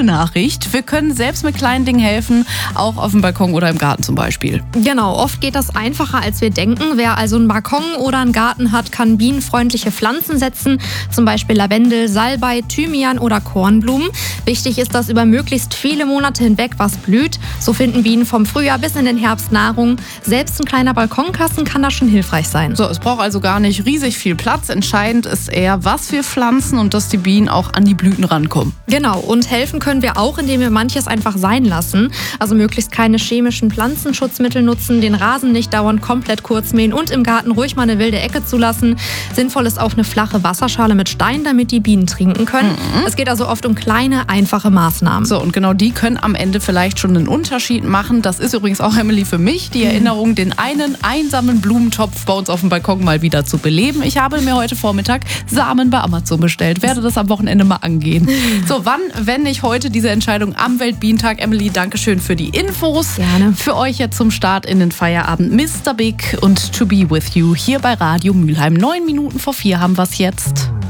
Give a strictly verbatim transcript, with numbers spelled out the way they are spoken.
gute Nachricht. Wir können selbst mit kleinen Dingen helfen, auch auf dem Balkon oder im Garten zum Beispiel. Genau, oft geht das einfacher, als wir denken. Wer also einen Balkon oder einen Garten hat, kann bienenfreundliche Pflanzen setzen, zum Beispiel Lavendel, Salbei, Thymian oder Kornblumen. Wichtig ist, dass über möglichst viele Monate hinweg was blüht. So finden Bienen vom Frühjahr bis in den Herbst Nahrung. Selbst ein kleiner Balkonkasten kann da schon hilfreich sein. So, es braucht also gar nicht riesig viel Platz. Entscheidend ist eher, was wir pflanzen und dass die Bienen auch an die Blüten rankommen. Genau, und helfen können wir auch, indem wir manches einfach sein lassen. Also möglichst keine chemischen Pflanzenschutzmittel nutzen, den Rasen nicht dauernd komplett kurz mähen und im Garten ruhig mal eine wilde Ecke zulassen. Sinnvoll ist auch eine flache Wasserschale mit Stein, damit die Bienen trinken können. Mhm. Es geht also oft um kleine, einfache Maßnahmen. So, und genau die können am Ende vielleicht schon einen Unterschied machen. Das ist übrigens auch, Emily, für mich die Erinnerung, den einen einsamen Blumentopf bei uns auf dem Balkon mal wieder zu beleben. Ich habe mir heute Vormittag Samen bei Amazon bestellt. Werde das am Wochenende mal angehen. So, wann, wenn nicht heute, diese Entscheidung am Weltbienentag. Emily, danke schön für die Infos. Gerne. Für euch jetzt zum Start in den Feierabend Mister Big und To Be With You hier bei Radio Mülheim. Neun Minuten vor vier haben wir es jetzt.